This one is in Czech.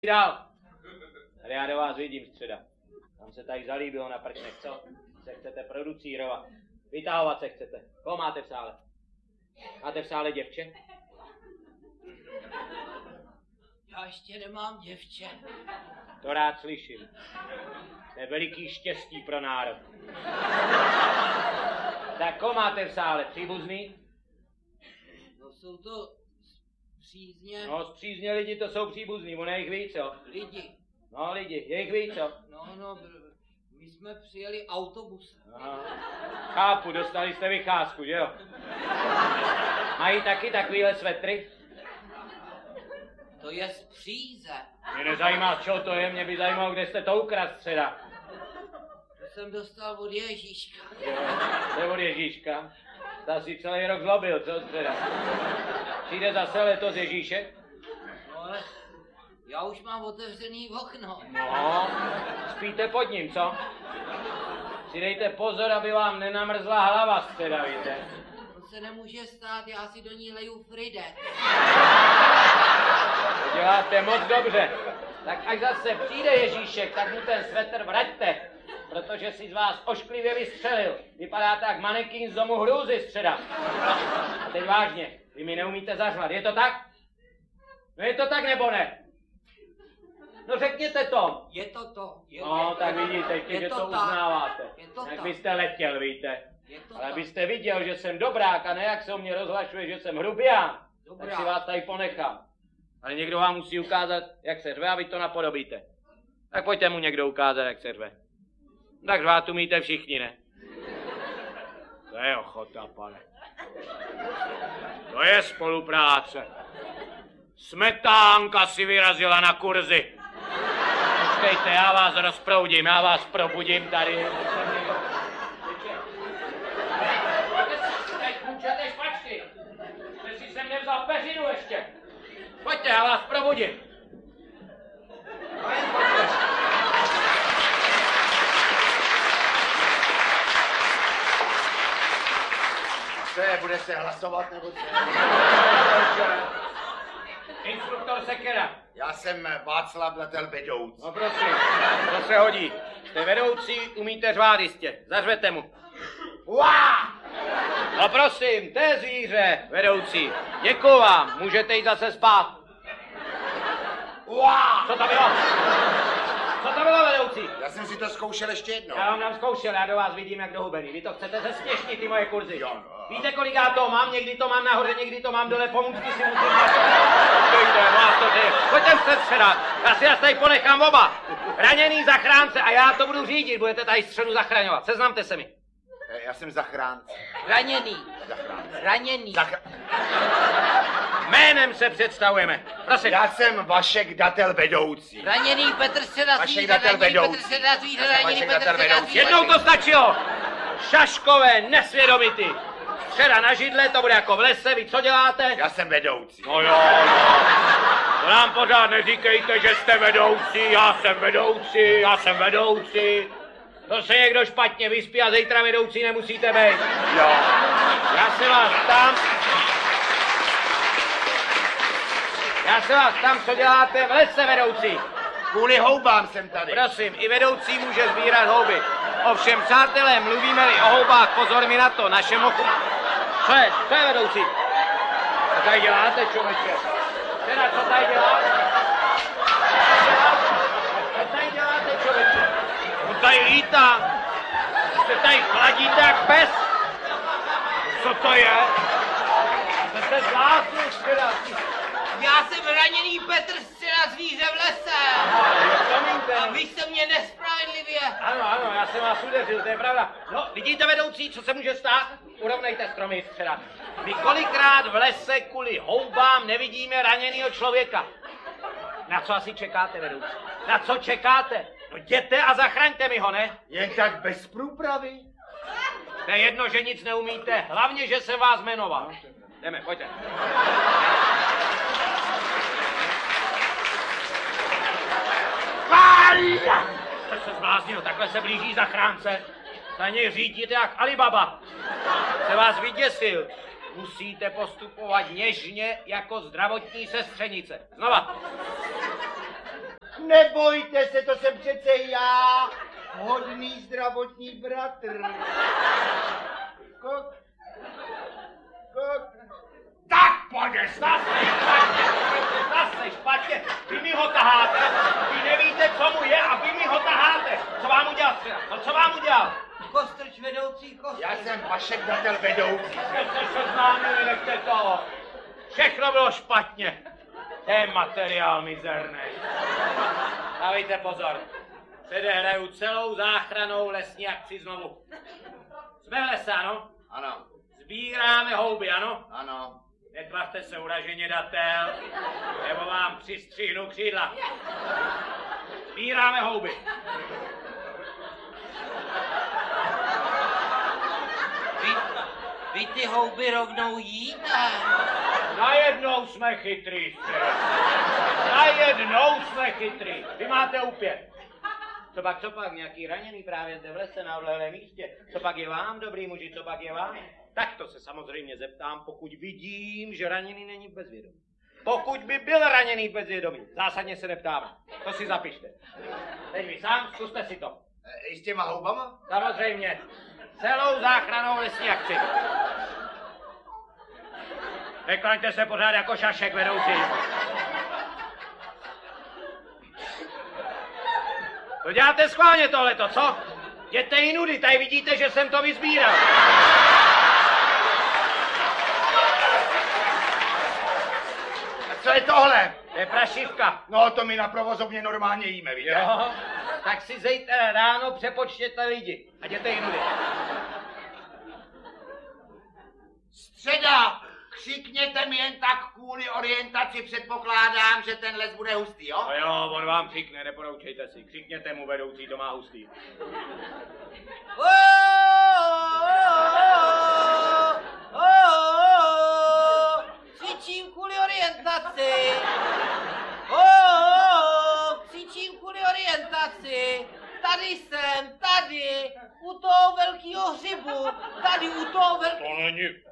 Dál. Tady já do vás vidím, středa. Tam se tady zalíbilo na prčnech, co? Se chcete producírovat. Vytahovat se chcete. Koho máte v sále? Máte v sále děvče? Já ještě nemám děvče. To rád slyším. To je veliký štěstí pro národ. Tak koho máte v sále? Příbuzný? No jsou to přízně. No, zpřízně lidi to jsou příbuzný, ono je jich víc, jo? Lidi. No, lidi, je jich víc, jo? No, my jsme přijeli autobusem. Aha. Chápu, dostali jste vycházku, že jo? Mají taky takovýhle svetry? To je z Příze. Mě nezajímá, co to je, mě by zajímalo, kde jste to ukradl, středa. To jsem dostal od Ježíška. Jo, to je od Ježíška. Ta si celý rok zlobil, co středa? Přijde zase letos Ježíšek? No ale já už mám otevřený okno. No, spíte pod ním, co? Si dejte pozor, aby vám nenamrzla hlava, středa, víte? To se nemůže stát, já si do ní leju Fride. Děláte moc dobře. Tak až zase přijde Ježíšek, tak mu ten svetr vraťte, protože si z vás ošklivě vystřelil. Vypadáte jak manekín z domu hrůzy, středa. A teď vážně, vy mi neumíte zařvat, je to tak? No je to tak nebo ne? No řekněte to. Je to to. No tak vidíte, že to uznáváte. Jak byste letěl, víte. Ale byste viděl, že jsem dobrák a ne jak se o mě rozhlašuje, že jsem hrubián. Tak si vás tady ponechám. Ale někdo vám musí ukázat, jak se řve a vy to napodobíte. Tak pojďte mu někdo ukázat, jak se řve. Tak řvát umíte všichni, ne? To je ochota, pane. To je spolupráce. Smetánka si vyrazila na kurzy. Počkejte, já vás rozproudím, já vás probudím tady. Jste si sem nevzal peřinu ještě. Pojďte, já vás probudím. Co je, bude se hlasovat nebo co? Instruktor Sekera. Já jsem Václav Datel vedoucí. No prosím, to se hodí. Jste vedoucí, umíte řvát jistě. Zařvete mu. Uá! No prosím, to je zvíře, vedoucí. Děkuju vám, můžete jít zase spát. Uá! Co to bylo? Co to bylo, vedoucí? Já jsem si to zkoušel ještě jednou. Já vám dám zkoušel, já do vás vidím jak do hubený. Vy to chcete zesměšnit, ty moje kurzy. Jo, no. Víte, kolik já to mám? Někdy to mám nahoře, někdy to mám dole, pomůcky si musím dát. Pojďte se středat, já si vás tady ponechám oba. Raněný zachránce a já to budu řídit, budete tady středu zachraňovat. Seznamte se mi. Já jsem zachránce. Raněný. Zachránce. Raněný. Jménem se představujeme. Prosím. Já jsem Vašek Datel vedoucí. Raněný Petr Středa Vašek zvíře, Datel raněný vedoucí. Petr Středa zvíře, Já jsem raněný Vašek Petr Datel Středa vedoucí. zvíře. Jednou to stačilo. Šaškové, nesvědomity. Středa na židle, to bude jako v lese, vy co děláte? Já jsem vedoucí. No jo. To nám pořád neříkejte, že jste vedoucí, já jsem vedoucí, já jsem vedoucí. To se někdo špatně vyspí a zítra vedoucí nemusíte být. Jo. Já se vás tam, co děláte v lese, vedoucí. Kvůli houbám jsem tady. Prosím, i vedoucí může sbírat houby. Ovšem, přátelé, mluvíme-li o houbách, pozor mi na to, našemu oku... Co je vedoucí? Co tady děláte, člověče? Teda, co tady děláte? Co tady děláte, člověče? On tady lítá. Jste tady chladíte jak pes. Co to je? Jste zvláštní, teda. Já jsem raněný Petr Středa zvíře v lese. A vy jste mě nespravedlivě. Ano, já jsem vás udeřil, to je pravda. No, vidíte, vedoucí, co se může stát? Urovnejte stromy, středa. My kolikrát v lese kvůli houbám nevidíme raněnýho člověka. Na co asi čekáte, vedoucí? Na co čekáte? No jděte a zachraňte mi ho, ne? Jen tak bez průpravy. To je jedno, že nic neumíte, hlavně, že jsem vás jmenoval. Jdeme, pojďte. Jste se zbláznil, takhle se blíží zachránce. Na něj řídíte jak Alibaba. Se vás vyděsil. Musíte postupovat něžně jako zdravotní sestřenice. Znova. Nebojte se, to jsem přece já, hodný zdravotní bratr. Kok. Tak pojď, zase špatně, vy mi ho taháte, vy nevíte, co mu je a vy mi ho taháte. Co vám udělal třeba? No co vám udělal? Kostrč vedoucí, kostrč. Já jsem Vašek Datel vedoucí. Jste se seznámili, nechte toho. Všechno bylo špatně. To je materiál mizerný. Dávejte pozor. Předehraju celou záchranou lesní akci znovu. Jsme v lese, ano? Ano. Sbíráme houby, ano? Ano. Netvařte se uraženě, Datel, nebo vám přistřihnu křídla. Sbíráme houby. Vy ty houby rovnou jíte. Najednou jsme chytrý, Najednou jsme chytrý. Vy máte úpět. Co pak, nějaký raněný právě zde v lese na odlehlém místě? Co pak je vám, dobrý muži, co pak je vám? Tak to se samozřejmě zeptám, pokud vidím, že raněný není v bezvědomí. Pokud by byl raněný v bezvědomí, zásadně se neptáme. To si zapište. Teď vy sám, zkuste si to. I s těma houbama? Samozřejmě. Celou záchranou lesní akci. Neklaňte se pořád jako šašek, vedoucí. To děláte schválně tohleto, co? Jděte jinudy, tady vidíte, že jsem to vyzbíral. A co je tohle? To je prašivka. No, to my na provozovně normálně jíme, víte? Jo, tak si zítra ráno přepočtěte lidi a jděte jinudy. Středa! Křikněte mi jen tak kvůli orientaci, předpokládám, že ten les bude hustý, jo? No jo, on vám křikne, neporoučejte si. Křikněte mu, vedoucí, to má hustý. Křičím kvůli orientaci. Křičím kvůli orientaci. Tady jsem, tady, u toho velkého hřibu, tady u toho velkého... To není